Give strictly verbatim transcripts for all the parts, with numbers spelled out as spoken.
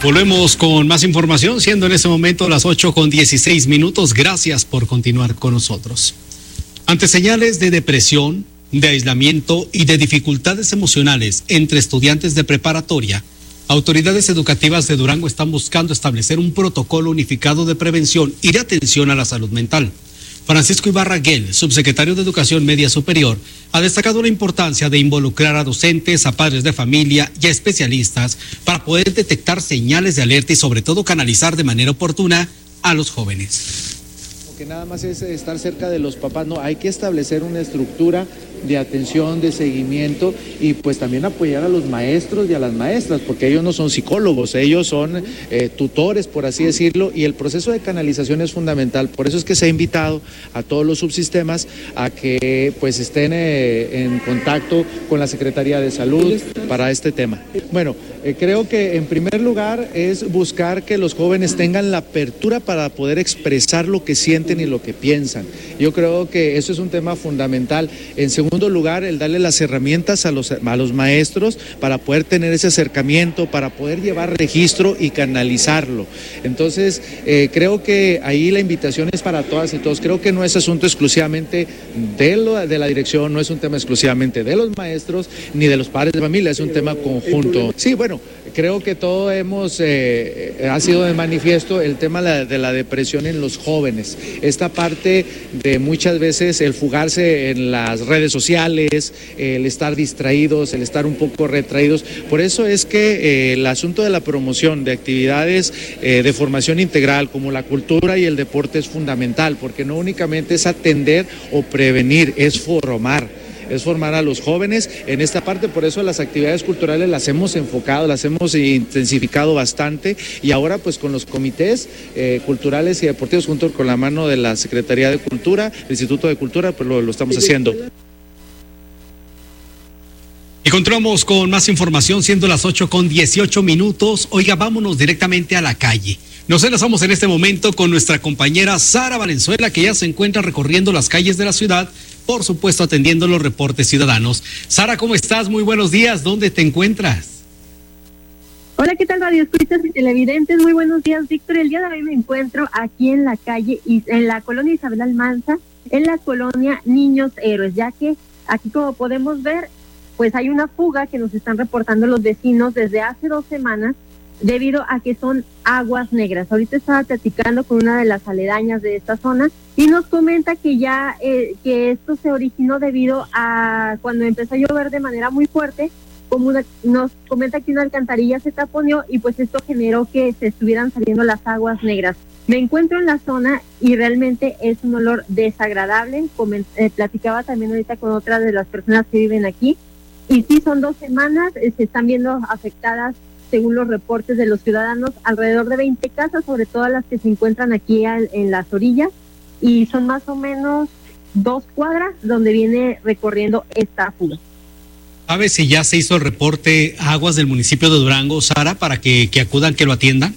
Volvemos con más información, siendo en este momento las ocho con dieciséis minutos. Gracias por continuar con nosotros. Ante señales de depresión, de aislamiento y de dificultades emocionales entre estudiantes de preparatoria, autoridades educativas de Durango están buscando establecer un protocolo unificado de prevención y de atención a la salud mental. Francisco Ibarra Guel, subsecretario de Educación Media Superior, ha destacado la importancia de involucrar a docentes, a padres de familia y a especialistas para poder detectar señales de alerta y sobre todo canalizar de manera oportuna a los jóvenes. Que nada más es estar cerca de los papás, no, hay que establecer una estructura de atención, de seguimiento y pues también apoyar a los maestros y a las maestras, porque ellos no son psicólogos, ellos son eh, tutores, por así decirlo, y el proceso de canalización es fundamental. Por eso es que se ha invitado a todos los subsistemas a que pues estén eh, en contacto con la Secretaría de Salud para este tema. Bueno, eh, creo que en primer lugar es buscar que los jóvenes tengan la apertura para poder expresar lo que sienten y lo que piensan. Yo creo que eso es un tema fundamental. En segundo lugar, el darle las herramientas a los, a los maestros para poder tener ese acercamiento, para poder llevar registro y canalizarlo. Entonces, eh, creo que ahí la invitación es para todas y todos. Creo que no es asunto exclusivamente de, lo, de la dirección, no es un tema exclusivamente de los maestros ni de los padres de familia, es un tema conjunto. Sí, bueno, creo que todo hemos, eh, ha sido de manifiesto el tema de la, de la depresión en los jóvenes. Esta parte de muchas veces el fugarse en las redes sociales, el estar distraídos, el estar un poco retraídos. Por eso es que eh, el asunto de la promoción de actividades eh, de formación integral como la cultura y el deporte es fundamental, porque no únicamente es atender o prevenir, es formar. Es formar a los jóvenes en esta parte, por eso las actividades culturales las hemos enfocado, las hemos intensificado bastante y ahora pues con los comités eh, culturales y deportivos junto con la mano de la Secretaría de Cultura, el Instituto de Cultura, pues lo, lo estamos haciendo. Y continuamos con más información, siendo las ocho con dieciocho minutos. Oiga, vámonos directamente a la calle. Nos enlazamos en este momento con nuestra compañera Sara Valenzuela, que ya se encuentra recorriendo las calles de la ciudad, por supuesto atendiendo los reportes ciudadanos. Sara, ¿cómo estás? Muy buenos días. ¿Dónde te encuentras? Hola, ¿qué tal, radio escuchas y televidentes? Muy buenos días, Víctor. El día de hoy me encuentro aquí en la calle, en la colonia Isabel Almanza, en la colonia Niños Héroes, ya que aquí, como podemos ver, pues hay una fuga que nos están reportando los vecinos desde hace dos semanas debido a que son aguas negras. Ahorita estaba platicando con una de las aledañas de esta zona y nos comenta que ya eh, que esto se originó debido a cuando empezó a llover de manera muy fuerte, como una, nos comenta que una alcantarilla se taponeó y pues esto generó que se estuvieran saliendo las aguas negras. Me encuentro en la zona y realmente es un olor desagradable. Coment, eh, platicaba también ahorita con otra de las personas que viven aquí y sí, son dos semanas, eh, se están viendo afectadas, según los reportes de los ciudadanos, alrededor de veinte casas, sobre todo las que se encuentran aquí al, en las orillas, y son más o menos dos cuadras donde viene recorriendo esta fuga. ¿Sabes si ya se hizo el reporte a Aguas del municipio de Durango, Sara, para que, que acudan, que lo atiendan?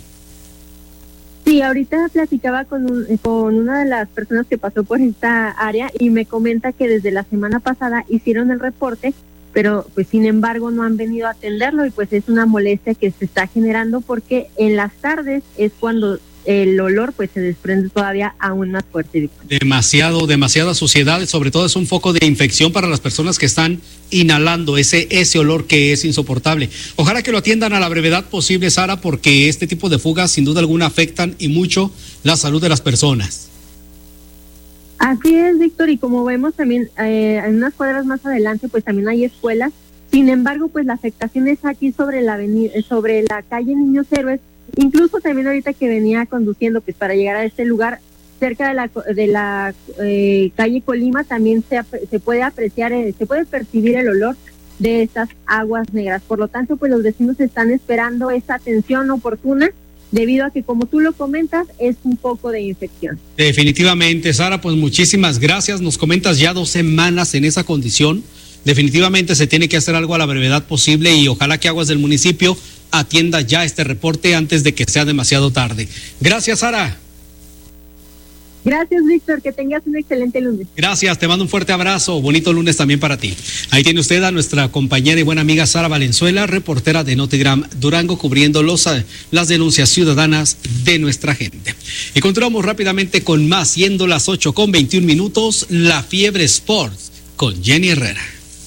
Sí, ahorita platicaba con, un, con una de las personas que pasó por esta área y me comenta que desde la semana pasada hicieron el reporte, pero pues sin embargo no han venido a atenderlo y pues es una molestia que se está generando porque en las tardes es cuando el olor pues se desprende todavía aún más fuerte. Demasiado, demasiada suciedad, sobre todo es un foco de infección para las personas que están inhalando ese, ese olor que es insoportable. Ojalá que lo atiendan a la brevedad posible, Sara, porque este tipo de fugas sin duda alguna afectan y mucho la salud de las personas. Así es, Víctor, y como vemos también eh, en unas cuadras más adelante, pues también hay escuelas. Sin embargo, pues la afectación es aquí sobre la avenida, sobre la calle Niños Héroes. Incluso también ahorita que venía conduciendo, pues para llegar a este lugar, cerca de la de la eh, calle Colima, también se se puede apreciar, eh, se puede percibir el olor de estas aguas negras. Por lo tanto, pues los vecinos están esperando esa atención oportuna, debido a que, como tú lo comentas, es un poco de infección. Definitivamente, Sara, pues muchísimas gracias. Nos comentas ya dos semanas en esa condición. Definitivamente se tiene que hacer algo a la brevedad posible y ojalá que Aguas del municipio atienda ya este reporte antes de que sea demasiado tarde. Gracias, Sara. Gracias, Víctor, que tengas un excelente lunes. Gracias, te mando un fuerte abrazo, bonito lunes también para ti. Ahí tiene usted a nuestra compañera y buena amiga Sara Valenzuela, reportera de Notigram Durango, cubriendo los, las denuncias ciudadanas de nuestra gente. Y continuamos rápidamente con más, siendo las ocho con veintiún minutos, La Fiebre Sports con Jenny Herrera.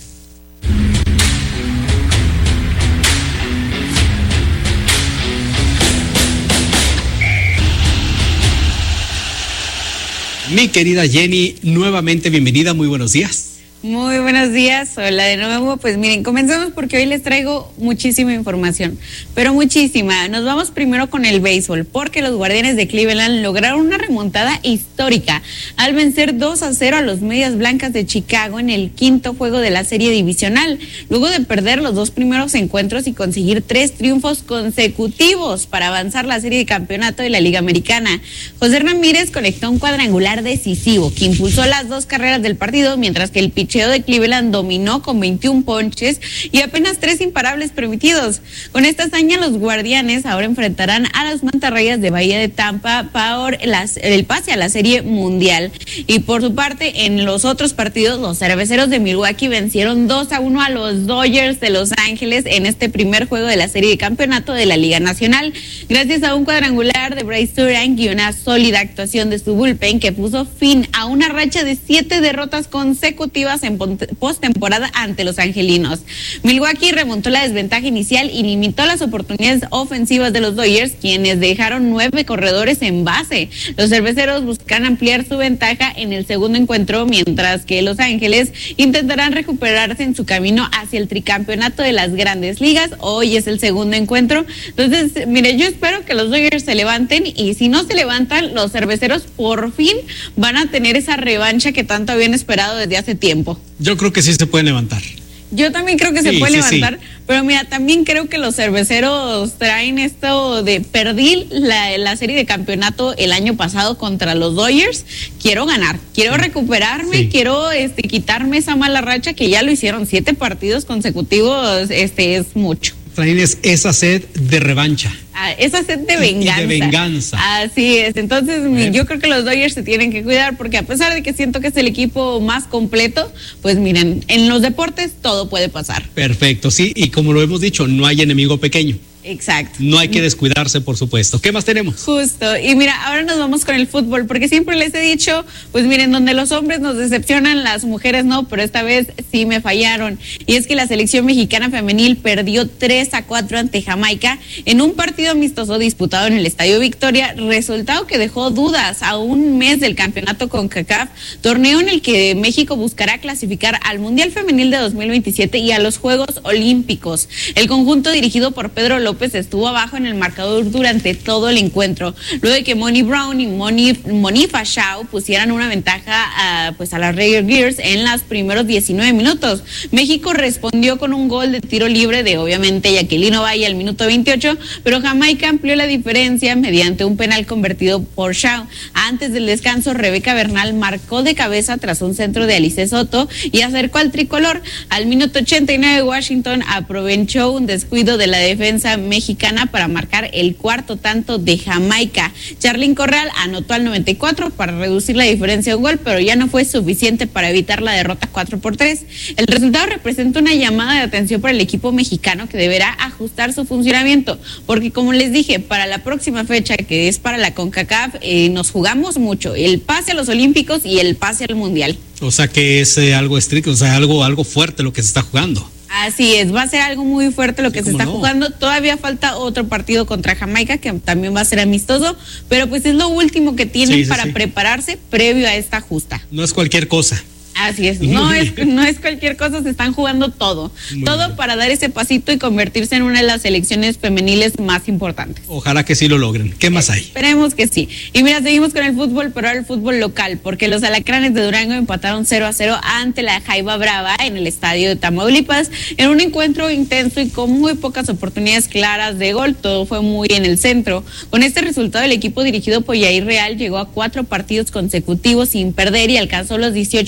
Mi querida Jenny, nuevamente bienvenida, muy buenos días. Muy buenos días, hola de nuevo. Pues miren, comenzamos porque hoy les traigo muchísima información, pero muchísima. Nos vamos primero con el béisbol, porque los Guardianes de Cleveland lograron una remontada histórica al vencer dos a cero a los Medias Blancas de Chicago en el quinto juego de la serie divisional, luego de perder los dos primeros encuentros y conseguir tres triunfos consecutivos para avanzar la serie de campeonato de la Liga Americana. José Ramírez conectó un cuadrangular decisivo que impulsó las dos carreras del partido, mientras que el pitcher de Cleveland dominó con veintiún ponches y apenas tres imparables permitidos. Con esta hazaña, los Guardianes ahora enfrentarán a las Mantarrayas de Bahía de Tampa por las, el pase a la Serie Mundial. Y por su parte, en los otros partidos, los Cerveceros de Milwaukee vencieron dos a uno a los Dodgers de Los Ángeles en este primer juego de la serie de campeonato de la Liga Nacional, gracias a un cuadrangular de Bryce Turang y una sólida actuación de su bullpen que puso fin a una racha de siete derrotas consecutivas en postemporada ante los angelinos. Milwaukee remontó la desventaja inicial y limitó las oportunidades ofensivas de los Dodgers, quienes dejaron nueve corredores en base. Los cerveceros buscan ampliar su ventaja en el segundo encuentro, mientras que Los Ángeles intentarán recuperarse en su camino hacia el tricampeonato de las Grandes Ligas. Hoy es el segundo encuentro. Entonces, mire, yo espero que los Dodgers se levanten, y si no se levantan, los cerveceros por fin van a tener esa revancha que tanto habían esperado desde hace tiempo. Yo creo que sí se pueden levantar. Yo también creo que sí, se puede sí, levantar, sí. Pero mira, también creo que los cerveceros traen esto de perdí la, la serie de campeonato el año pasado contra los Dodgers. Quiero ganar, quiero recuperarme, sí. quiero este, quitarme esa mala racha que ya lo hicieron. Siete partidos consecutivos, este es mucho. Traen esa sed de revancha. Ah, esa sed de venganza. Y de venganza. Así es. Entonces, mi, yo creo que los Dodgers se tienen que cuidar, porque a pesar de que siento que es el equipo más completo, pues miren, en los deportes todo puede pasar. Perfecto, sí. Y como lo hemos dicho, no hay enemigo pequeño. Exacto. No hay que descuidarse, por supuesto. ¿Qué más tenemos? Justo. Y mira, ahora nos vamos con el fútbol, porque siempre les he dicho, pues miren, donde los hombres nos decepcionan, las mujeres no, pero esta vez sí me fallaron. Y es que la selección mexicana femenil perdió tres a cuatro ante Jamaica en un partido amistoso disputado en el Estadio Victoria, resultado que dejó dudas a un mes del campeonato CONCACAF, torneo en el que México buscará clasificar al Mundial Femenil de dos mil veintisiete y a los Juegos Olímpicos. El conjunto dirigido por Pedro López López estuvo abajo en el marcador durante todo el encuentro, luego de que Moni Brown y Moni, Monifa Shaw pusieran una ventaja a, pues a las Raider Gears en los primeros diecinueve minutos. México respondió con un gol de tiro libre de, obviamente, Jacqueline Ovalle al minuto veintiocho, pero Jamaica amplió la diferencia mediante un penal convertido por Shaw. Antes del descanso, Rebeca Bernal marcó de cabeza tras un centro de Alice Soto y acercó al tricolor. Al minuto ochenta y nueve, Washington aprovechó un descuido de la defensa mexicana para marcar el cuarto tanto de Jamaica. Charlyn Corral anotó al noventa y cuatro para reducir la diferencia de un gol, pero ya no fue suficiente para evitar la derrota cuatro por tres. El resultado representa una llamada de atención para el equipo mexicano, que deberá ajustar su funcionamiento, porque como les dije, para la próxima fecha, que es para la CONCACAF, eh, nos jugamos mucho, el pase a los Olímpicos y el pase al Mundial. O sea que es eh, algo estricto, o sea, algo, algo fuerte lo que se está jugando. Así es, va a ser algo muy fuerte lo que sí, se está no? jugando. Todavía falta otro partido contra Jamaica, que también va a ser amistoso, pero pues es lo último que tienen sí, sí, para sí. prepararse previo a esta justa. No es cualquier cosa. Así es, no es, no es cualquier cosa, se están jugando todo, Muy todo bien. Para dar ese pasito y convertirse en una de las selecciones femeniles más importantes. Ojalá que sí lo logren. ¿Qué más hay? Esperemos que sí. Y mira, seguimos con el fútbol, pero ahora el fútbol local, porque los Alacranes de Durango empataron cero a cero ante la Jaiba Brava en el estadio de Tamaulipas, en un encuentro intenso y con muy pocas oportunidades claras de gol. Todo fue muy en el centro. Con este resultado, el equipo dirigido por Yair Real llegó a cuatro partidos consecutivos sin perder y alcanzó los dieciocho puntos.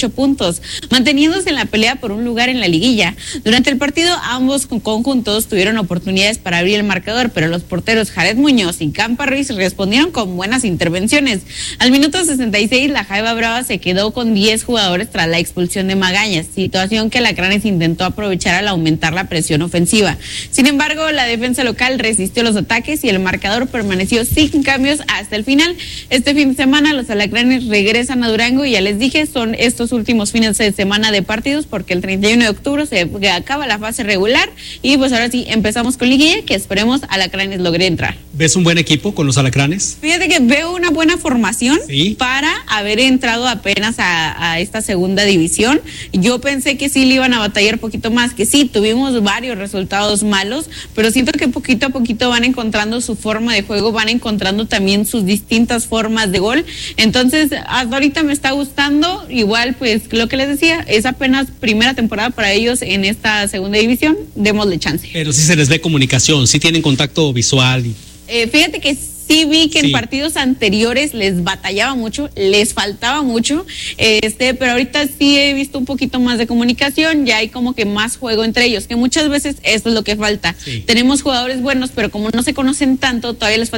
puntos, manteniéndose en la pelea por un lugar en la liguilla. Durante el partido, ambos conjuntos tuvieron oportunidades para abrir el marcador, pero los porteros Jared Muñoz y Campa Ruiz respondieron con buenas intervenciones. Al minuto sesenta y seis, la Jaiba Brava se quedó con diez jugadores tras la expulsión de Magañas, situación que Alacranes intentó aprovechar al aumentar la presión ofensiva. Sin embargo, la defensa local resistió los ataques y el marcador permaneció sin cambios hasta el final. Este fin de semana los Alacranes regresan a Durango y ya les dije, son estos últimos fines de semana de partidos porque el treinta y uno de octubre se acaba la fase regular y pues ahora sí empezamos con liguilla, que esperemos Alacranes logre entrar. ¿Ves un buen equipo con los Alacranes? Fíjate que veo una buena formación, ¿sí?, para haber entrado apenas a, a esta segunda división. Yo pensé que sí le iban a batallar poquito más, que sí, tuvimos varios resultados malos, pero siento que poquito a poquito van encontrando su forma de juego, van encontrando también sus distintas formas de gol. Entonces, hasta ahorita me está gustando. Igual, pues, lo que les decía, es apenas primera temporada para ellos en esta segunda división, démosle chance. Pero sí se les ve comunicación, sí tienen contacto visual. Y... Eh, fíjate que sí vi que sí, en partidos anteriores les batallaba mucho, les faltaba mucho, este, pero ahorita sí he visto un poquito más de comunicación, ya hay como que más juego entre ellos, que muchas veces eso es lo que falta. Sí. Tenemos jugadores buenos, pero como no se conocen tanto, todavía les falta